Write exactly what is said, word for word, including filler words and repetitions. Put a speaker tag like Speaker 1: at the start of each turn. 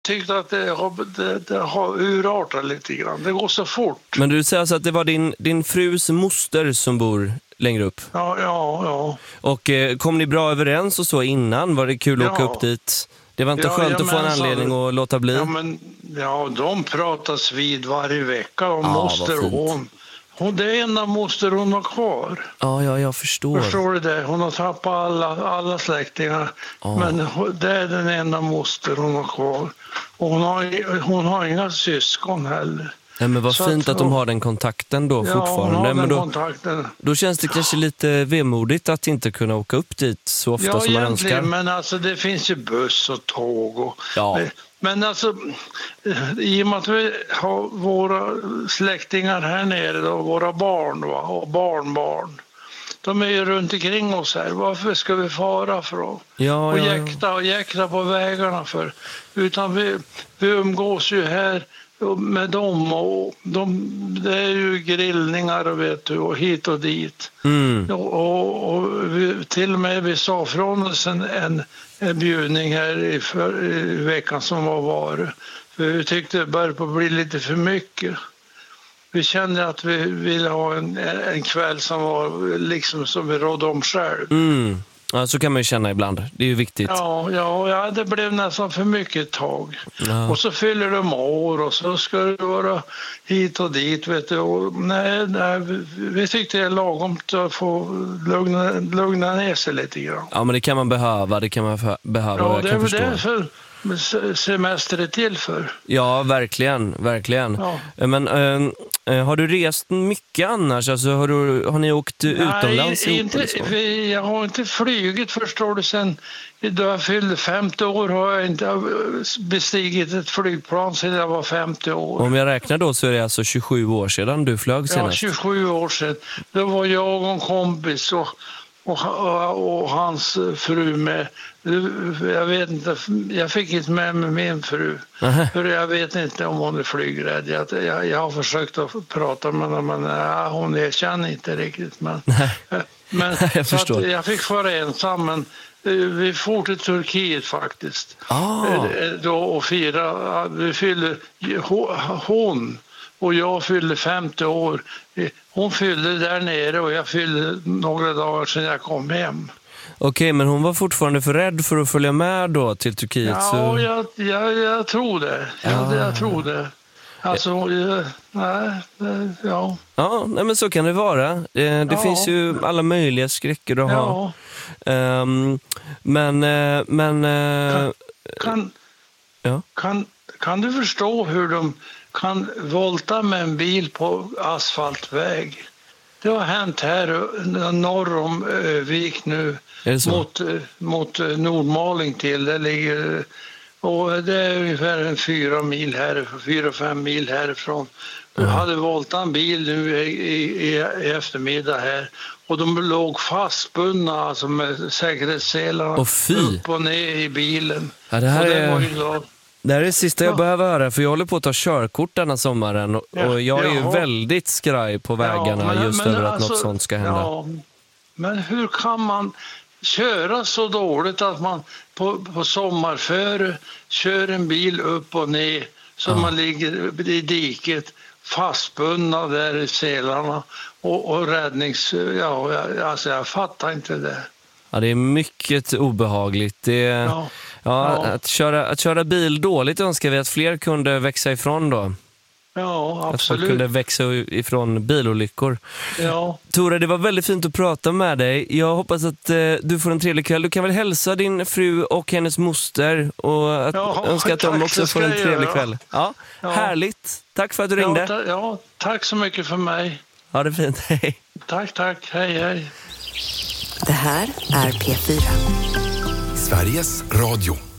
Speaker 1: tyckte att det har, det, det har urartat lite grann. Det går så fort.
Speaker 2: Men du säger alltså att det var din, din frus moster som bor längre upp?
Speaker 1: Ja, ja, ja.
Speaker 2: Och eh, kom ni bra överens och så innan? Var det kul att
Speaker 1: ja.
Speaker 2: åka upp dit? Det var inte
Speaker 1: ja,
Speaker 2: skönt
Speaker 1: ja,
Speaker 2: att få en anledning så, att låta bli?
Speaker 1: Ja, men, ja, de pratas vid varje vecka. Och
Speaker 2: ja,
Speaker 1: moster hon, hon, det är enda moster hon har kvar.
Speaker 2: Ja, ja, jag förstår.
Speaker 1: Förstår du det? Hon har tappat alla, alla släktingar. Ja. Men det är den enda moster hon har kvar. Och hon har, hon har inga syskon heller.
Speaker 2: Nej, men vad så fint att, att de har den kontakten då
Speaker 1: ja,
Speaker 2: fortfarande.
Speaker 1: Hon har
Speaker 2: men
Speaker 1: den
Speaker 2: då,
Speaker 1: kontakten.
Speaker 2: Då känns det kanske lite vemodigt att inte kunna åka upp dit så ofta
Speaker 1: ja,
Speaker 2: som man önskar. Ja,
Speaker 1: men alltså det finns ju buss och tåg. Och,
Speaker 2: ja.
Speaker 1: Men alltså, i och med att vi har våra släktingar här nere, då, våra barn va, och barnbarn, de är ju runt omkring oss här. Varför ska vi fara för att
Speaker 2: ja,
Speaker 1: och
Speaker 2: ja,
Speaker 1: jäkta och jäkta på vägarna för? Utan vi, vi umgås ju här med dem och de, det är ju grillningar och, vet du, och hit och dit.
Speaker 2: Mm.
Speaker 1: Och, och, och vi, till och med vi sa från oss en, en, en bjudning här i, för, i veckan som var var. För vi tyckte det började på bli lite för mycket. Vi kände att vi ville ha en, en kväll som var liksom som vi rådde om själv.
Speaker 2: Mm. Ja, så kan man ju känna ibland. Det är ju viktigt.
Speaker 1: Ja, ja, ja det blev nästan för mycket ett tag. Ja. Och så fyller de år och så ska det vara hit och dit, vet du. Och nej, nej, vi, vi tyckte det är lagom att få lugna, lugna ner sig lite grann.
Speaker 2: Ja, men det kan man behöva. Det kan man för, behöva.
Speaker 1: Ja,
Speaker 2: jag
Speaker 1: det
Speaker 2: kan
Speaker 1: är
Speaker 2: förstå.
Speaker 1: det för semester är till för.
Speaker 2: Ja, verkligen, verkligen. Ja. Men äh, har du rest mycket annars? Alltså, har, du, har ni åkt Nej, utomlands ihop?
Speaker 1: Inte, vi, jag har inte flygit, förstår du, sen då jag fyllde femtio år har jag inte bestigit ett flygplan sedan jag var femtio år.
Speaker 2: Om jag räknar då så är det alltså tjugosju år sedan du flög senast.
Speaker 1: Ja, tjugosju år sedan. Då var jag och en kompis och Och, och hans fru med. Jag vet inte, jag fick inte med mig min fru. Uh-huh. För jag vet inte om hon är flygrädd. Jag, jag, jag har försökt att prata med henne, men ja, hon erkänner inte riktigt. Men, men
Speaker 2: jag förstår.
Speaker 1: Jag fick vara ensam, men vi for till Turkiet faktiskt.
Speaker 2: Oh.
Speaker 1: Då och fira, vi fyllde hon och jag fyllde femtio år. Hon fyllde där nere och jag fyllde några dagar sedan jag kom hem.
Speaker 2: Okej, men hon var fortfarande för rädd för att följa med då till Turkiet?
Speaker 1: Ja,
Speaker 2: så...
Speaker 1: jag, jag, jag tror det. Jag, ah. jag tror det. Alltså, jag, nej, ja.
Speaker 2: Ja, nej, men så kan det vara. Det, det ja. finns ju alla möjliga skräcker att
Speaker 1: ja.
Speaker 2: ha. Um, men... men
Speaker 1: kan, kan,
Speaker 2: ja.
Speaker 1: kan, kan du förstå hur de kan volta med en bil på asfaltväg? Det har hänt här norr om Övik nu mot, mot Nordmaling till. Det ligger, och det är ungefär en fyra mil här, fyra fem mil härifrån. Du mm. hade voltat en bil nu i, i, i eftermiddag här och de låg fastbundna alltså med säkerhetsselarna upp och ner i bilen.
Speaker 2: Ja, det här
Speaker 1: och det
Speaker 2: är...
Speaker 1: var ju då...
Speaker 2: Det här är det sista jag ja. behöver höra, för jag håller på att ta körkort denna sommaren och,
Speaker 1: ja,
Speaker 2: och jag är
Speaker 1: jaha.
Speaker 2: ju väldigt skraj på vägarna ja, men, just men, över att alltså, något sånt ska hända.
Speaker 1: Ja, men hur kan man köra så dåligt att man på, på sommarföre kör en bil upp och ner så ja. man ligger i diket fastbundna där i selarna och, och räddnings... Ja, alltså jag fattar inte det.
Speaker 2: Ja, det är mycket obehagligt. Det är, ja. Ja, ja. Att, köra, att köra bil dåligt önskar vi att fler kunde växa ifrån då.
Speaker 1: Ja, absolut.
Speaker 2: Att folk kunde växa ifrån bilolyckor.
Speaker 1: Ja.
Speaker 2: Tora, det var väldigt fint att prata med dig. Jag hoppas att eh, du får en trevlig kväll. Du kan väl hälsa din fru och hennes moster och att,
Speaker 1: ja,
Speaker 2: önska att de också får en trevlig
Speaker 1: göra.
Speaker 2: kväll. Ja, ja. Härligt. Tack för att du ringde.
Speaker 1: Ja, ta- ja, tack så mycket för mig.
Speaker 2: Ha det fint. Hej.
Speaker 1: Tack, tack. Hej, hej.
Speaker 3: Det här är P fyra.
Speaker 4: Sveriges Radio.